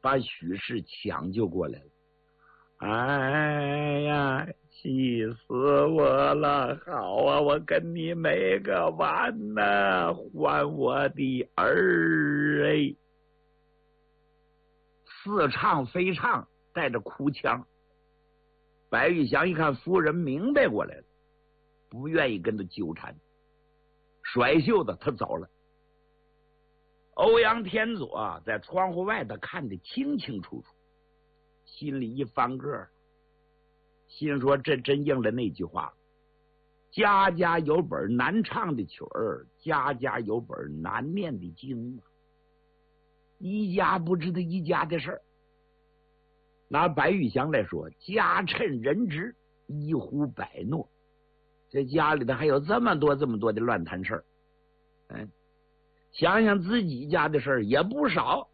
把许氏抢救过来了。哎呀，气死我了！好啊，我跟你没个完呐，还我的儿哎！似唱非唱，带着哭腔。白玉祥一看夫人明白过来了，不愿意跟他纠缠，甩袖子他走了。欧阳天佐在窗户外头看得清清楚楚，心里一翻个，心说这真应了那句话，家家有本难唱的曲儿，家家有本难念的经，一家不知道一家的事儿。拿白玉祥来说，家趁人直，一呼百诺，这家里头还有这么多的乱谈事儿。想想自己家的事儿也不少，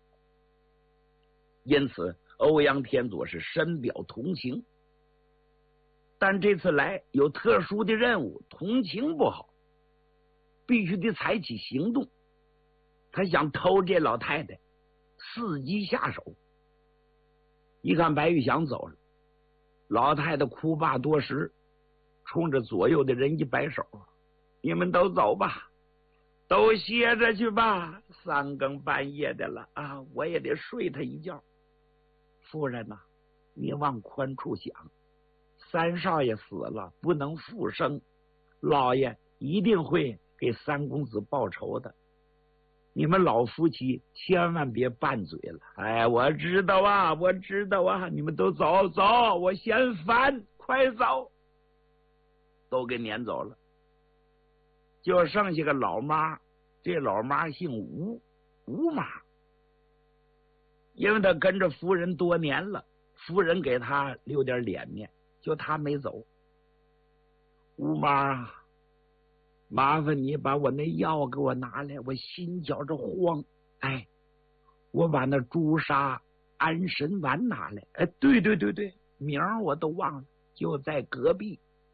因此欧阳天佐是深表同情。但这次来有特殊的任务，同情不好，必须得采取行动。他想偷这老太太，伺机下手。一看白玉祥走了，老太太哭罢多时，冲着左右的人一摆手：“你们都走吧，都歇着去吧，三更半夜的了啊，我也得睡他一觉。夫人呐，你往宽处想，三少爷死了不能复生，老爷一定会给三公子报仇的。你们老夫妻千万别拌嘴了。哎，我知道啊，你们都走走，我嫌烦，快走。”都给撵走了，就剩下个老妈。这老妈姓吴，吴妈，因为他跟着夫人多年了，夫人给他留点脸面，就他没走。吴妈，麻烦你把我那药给我拿来，我心觉着慌。哎，我把那朱砂安神丸拿来。哎，对，名儿我都忘了，就在隔壁。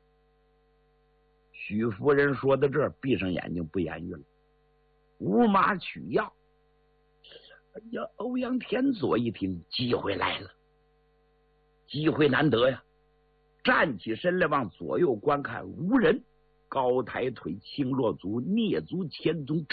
许夫人说到这儿，闭上眼睛不言语了。吴妈取药。哎呀，欧阳天佐一听，机会来了，机会难得呀！站起身来往左右观看，无人，高抬腿，轻落足，蹑足前踪，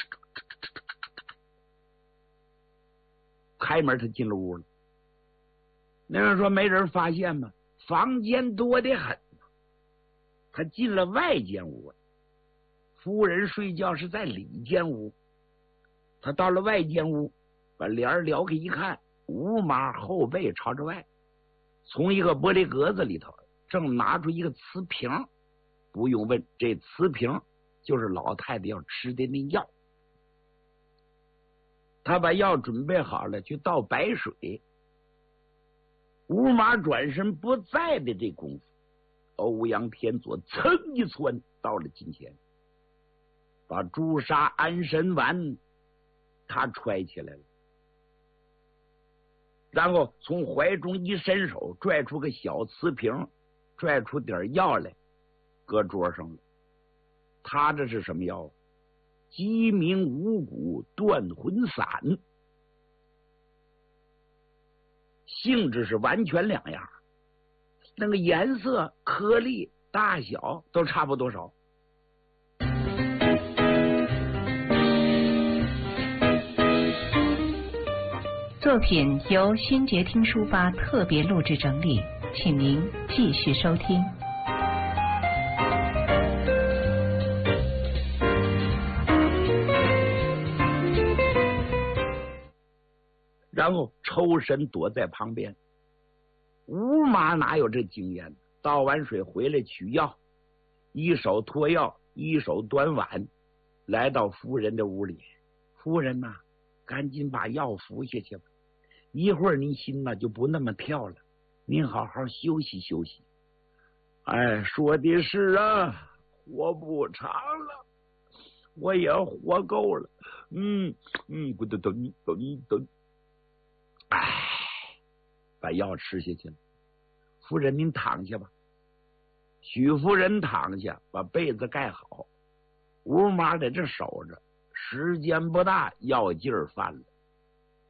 开门他进了屋了。那人说没人发现吗？房间多得很。他进了外间屋，夫人睡觉是在里间屋。他到了外间屋，把帘撩开一看，吴妈后背朝着外，从一个玻璃格子里头正拿出一个瓷瓶。不用问，这瓷瓶就是老太太要吃的那药。他把药准备好了，去倒白水。吴妈转身不在的这功夫，欧阳天佐噌一窜到了近前，把朱砂安神丸他揣起来了，然后从怀中一伸手，拽出个小瓷瓶，拽出点药来，搁桌上了。他这是什么药？鸡鸣五谷断魂散，性质是完全两样，那个颜色、颗粒、大小都差不多少。 作品由新杰听书吧特别录制整理，请您继续收听。 然后抽身躲在旁边。吴妈哪有这经验？倒完水回来取药，一手托药，一手端碗，来到夫人的屋里。夫人呐，赶紧把药服下去吧，一会儿您心呢就不那么跳了，您好好休息休息。哎，说的是啊，活不长了，我也活够了。咕咚咚咚咚。哎，把药吃下去了。夫人您躺下吧。许夫人躺下，把被子盖好。吴妈在这守着，时间不大，药劲儿犯了。